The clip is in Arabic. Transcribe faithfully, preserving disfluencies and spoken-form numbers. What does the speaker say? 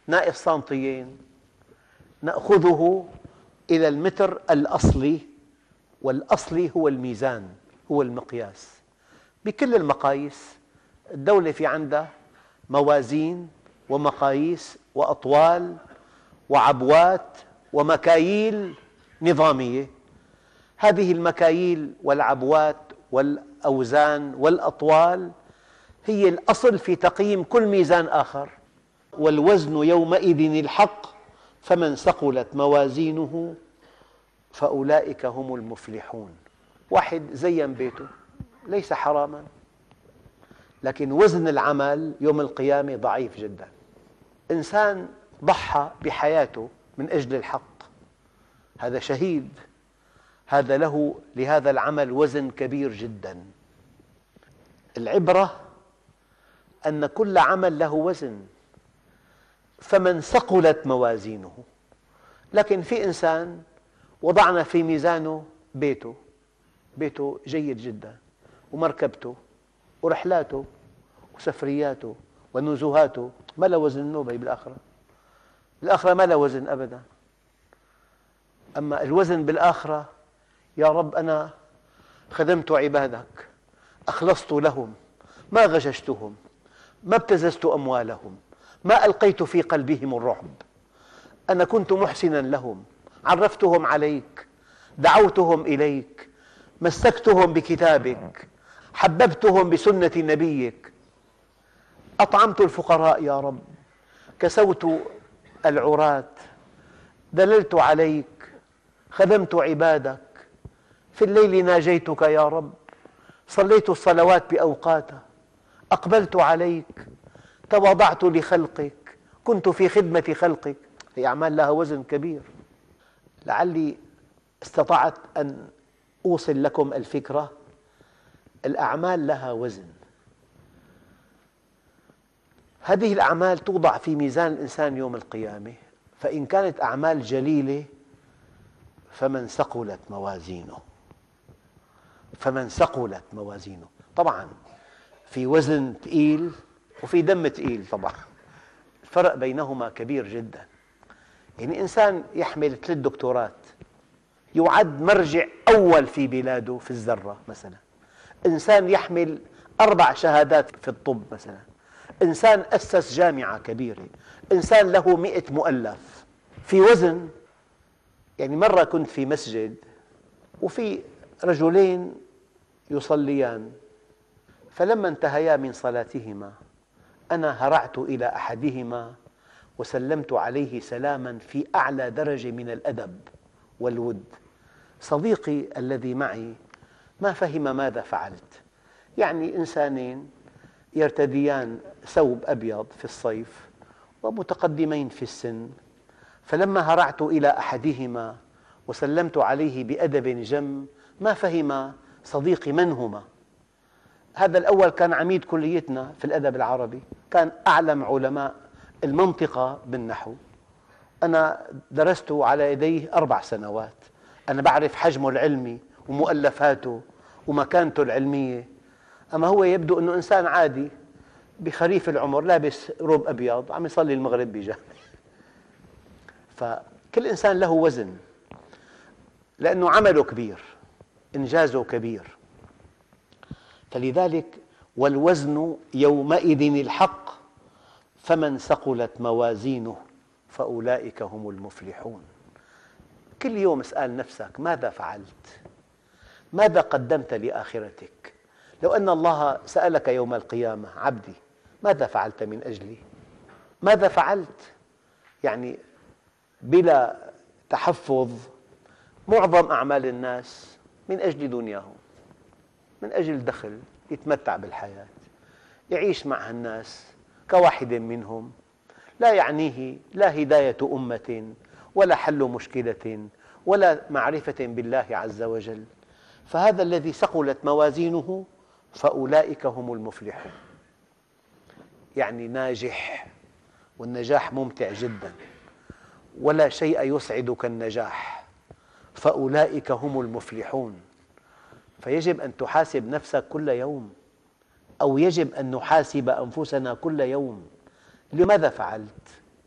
ناقص سنتيين نأخذه إلى المتر الأصلي، والأصلي هو الميزان، هو المقياس. بكل المقاييس الدولة في عندها موازين ومقاييس وأطوال وعبوات ومكاييل نظامية. هذه المكاييل والعبوات والأوزان والأطوال هي الأصل في تقييم كل ميزان آخر. والوزن يومئذ الحق فمن ثقلت موازينه فأولئك هم المفلحون. واحد زين بيته ليس حراما، لكن وزن العمل يوم القيامة ضعيف جدا. إنسان ضحى بحياته من أجل الحق، هذا شهيد، هذا له لهذا العمل وزن كبير جدا. العبرة أن كل عمل له وزن، فمن ثقلت موازينه. لكن في إنسان وضعنا في ميزانه بيته، بيته جيد جدا، ومركبته ورحلاته وسفرياته ونزهاته، ما له وزن النوبي بالآخرة. بالآخرة ما له وزن أبدا. أما الوزن بالآخرة، يا رب أنا خدمت عبادك، أخلصت لهم، ما غششتهم، ما ابتززت أموالهم، ما ألقيت في قلبهم الرعب، أنا كنت محسنا لهم، عرفتهم عليك، دعوتهم إليك، مسكتهم بكتابك، حببتهم بسنة نبيك، أطعمت الفقراء يا رب، كسوت العراة، دللت عليك، خدمت عبادك، في الليل ناجيتك يا رب، صليت الصلوات بأوقاتها، أقبلت عليك، تواضعت لخلقك، كنت في خدمة خلقك. هي أعمال لها وزن كبير. لعلي استطعت أن أوصل لكم الفكرة. الأعمال لها وزن، هذه الأعمال توضع في ميزان الإنسان يوم القيامة، فإن كانت أعمال جليلة فمن ثقلت موازينه، فمن ثقلت موازينه. طبعا في وزن ثقيل وفي دم ثقيل، طبعا الفرق بينهما كبير جدا. يعني إنسان يحمل ثلاث دكتورات يعد مرجع أول في بلاده في الذرة مثلا، إنسان يحمل أربع شهادات في الطب مثلا، إنسان أسس جامعة كبيرة، إنسان له مئة مؤلف، في وزن. يعني مرة كنت في مسجد وفي رجلين يصليان، فلما انتهيا من صلاتهما أنا هرعت إلى أحدهما وسلمت عليه سلاما في أعلى درجة من الأدب والود. صديقي الذي معي ما فهم ماذا فعلت. يعني إنسانين يرتديان ثوب أبيض في الصيف ومتقدمين في السن، فلما هرعت إلى أحدهما وسلمت عليه بأدب جم ما فهم صديقي من هما. هذا الأول كان عميد كليتنا في الأدب العربي، كان أعلم علماء المنطقة بالنحو، أنا درست على يديه أربع سنوات، أنا بعرف حجمه العلمي ومؤلفاته ومكانته العلمية. أما هو يبدو أنه إنسان عادي بخريف العمر، لابس روب أبيض عم يصلي المغرب بجامع. فكل إنسان له وزن، لأنه عمله كبير، إنجازه كبير. فلذلك والوزن يومئذ الحق فمن ثقلت موازينه فأولئك هم المفلحون. كل يوم اسأل نفسك ماذا فعلت؟ ماذا قدمت لآخرتك؟ لو أن الله سألك يوم القيامة عبدي ماذا فعلت من أجلي؟ ماذا فعلت؟ يعني بلا تحفظ، معظم أعمال الناس من أجل دنياهم، من أجل دخل، يتمتع بالحياة، يعيش مع الناس كواحد منهم، لا يعنيه لا هداية أمة ولا حل مشكلة ولا معرفة بالله عز وجل. فهذا الذي ثقلت موازينه فأولئك هم المفلحون، يعني ناجح، والنجاح ممتع جدا، ولا شيء يسعد كالنجاح، فأولئك هم المفلحون. فيجب أن تحاسب نفسك كل يوم، أو يجب أن نحاسب أنفسنا كل يوم. لماذا فعلت؟